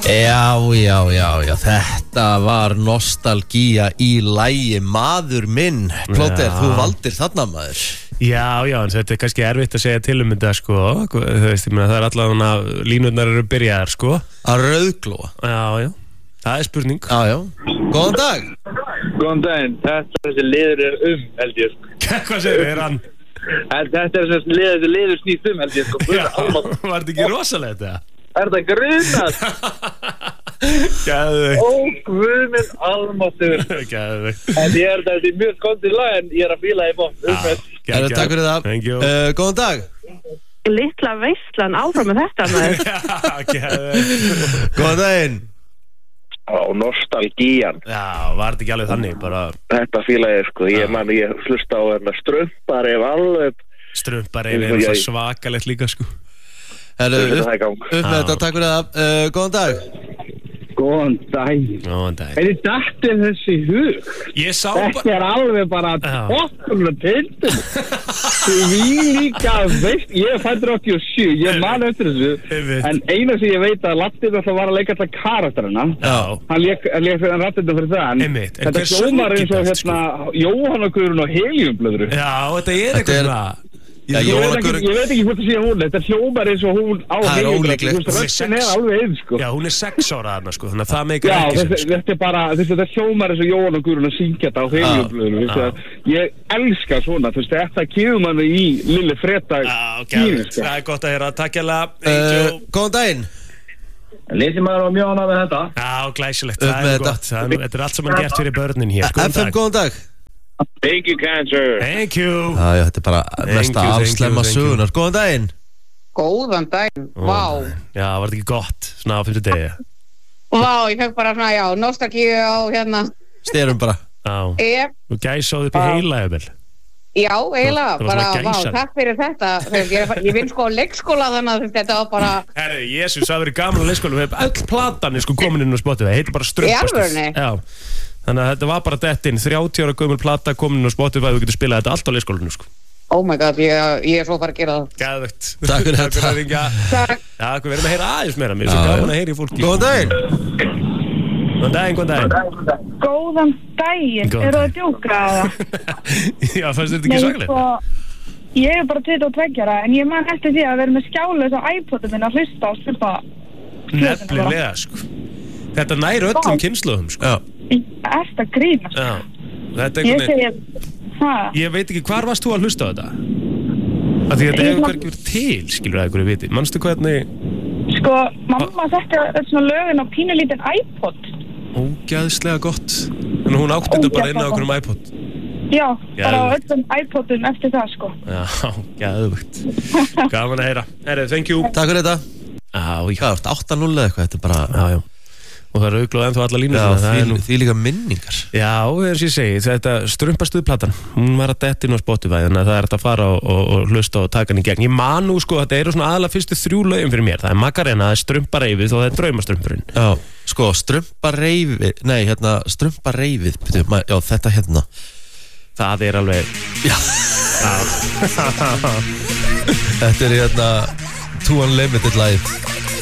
Já, þetta var nostalgía í lagi Maður minn. Plóter, þú valdir þarna maður. Já, en þetta kannski erfitt að segja til þetta, sko. Þú veist, ég meina, það allavega línurnar eru byrjaðar, sko. Að rauðglóa. Já, það spurning. Já, góðan dag. Góðan daginn, þessi liður held ég, sko. Hvað segir hann? Þetta þessi liður snýst held ég, sko. Já, var þetta ekki rosalegt, það? Það grunast? Gæðveikt. Ó, guð minn almáttugur. Gæðveikt. En þetta er mjög skondið lag, en ég að fíla í bótt. Takk fyrir það. Thank you. Góðan dag. Litla veislan áfram með þetta maður. Já, gæðveikt. Góðan daginn. Á nostalgían. Já, var þetta ekki alveg þannig, bara... Þetta fíla ég, sko. Ég hlusta á strumpar ef alveg... Strumpar ef svakalegt líka, sko. Upp með þetta, takk fyrir það. Góðan dag. Góðan dag. Er þið dættið þessi hug? Ég sá Þetta er alveg bara tóttumlega tildum. Við líka veist, ég fættur 87, ég man eftir þessu. En eina sem ég veit að Latti var að leika alltaf karakterina. Hann lék rattirna fyrir það. Þetta hljómar eins og Jóhanna Guðrún og Heliumblöðru. Já, þetta er eitthvað Ég veit ekki hvort það sé hún. Þetta hljómar eins og hún á Heliumblöðru. Röstin er alveg eins, sko. Já, hún er 6 ára þarna, sko. Þannig að það meikar ekki sem, sko. Þetta er bara, þetta hljómar eins og Jóhanna Guðrún að syngja þetta á Heliumblöðru. Ég elska svona, þetta kemur manni í lille fredag. Það er gott að heyra. Takk hérlega. Góðan daginn. Lýsi maður á mjög ánægð með þetta. Já, glæsilegt. Það er gott. Þetta er allt sem hann gert fyrir börnin hér. FM, góðan dag. Thank you, cancer. Thank you. Já, þetta er bara mesta afslemma sögunar. Góðan daginn. Góðan daginn, vá. Já, var þetta ekki gott, svona á 5. degi? Vá, ég fekk bara svona, nostalgíu á Styrum bara. Já. Þú gæsáði upp í heila, eða vel? Já, eiginlega, bara, takk fyrir þetta. Ég vinn sko á leikskóla, þannig að þetta var bara... Herri, Jesús, það verið gaman á leikskóla. Við hefum öll platan komin inn á Spotify. Það heitir bara Strumpastöð. Já. Þannig að þetta var bara dettinn, 30 ára gömul plata komin inn á Spotify og þú getur spilað þetta allt á leikskólanu, sko. Oh my god, ég er svo bara að gera það. Gæðvegt. Takk fyrir þetta. Takk. Já, við verðum að heyra aðeins meira. Mér er svo gaman að heyra í fólki. Góðan daginn. Góðan daginn. Góðan daginn. Eru það að djóka á það? Já, fannst þetta ekki svakalegt? Ég er bara 22 ára, en ég man eftir því að vera með skjálaus á iPodum minn að hlusta á svipa. Nefnilega, sko. Þetta næri öllum kynslóðum, sko. Ertu að grínast? Já. Þetta er einhvern veginn. Ég veit ekki, hvar varst þú að hlusta á þetta? Af því að þetta hefur hverjum verið til, skilur að einhverju viti. Manstu hvernig... Sko, mamma setti svona lögin á pínulítinn iPod. Ógeðslega gott. Þannig hún átti þetta bara inn á einhverjum iPod. Já, bara á öllum iPodum eftir það, sko. Já, geðvögt. Gaman að heyra. Herri, thank you. Takk fyrir þetta. Já, hvað, 8-0 eða eitthvað, þetta er bara... Já. Og það eru auglóð ennþá alla línur. Já, því líka minningar. Já, eins og ég segi, þetta Strumpastuðplatan, hún var að detti inn á Spotify, þannig að það er að fara og hlusta og taka hann í gegn. Ég man nú, sko, þetta eru svona aðalega fyrstu 3 lögum fyrir mér. Það er Macarena, það er Strumpareifið og það er Draumastrumpurinn. Já, sko, Strumpareifið, já, þetta hérna. Það er alveg... Já. Þetta er hérna Too Unlimited lagið.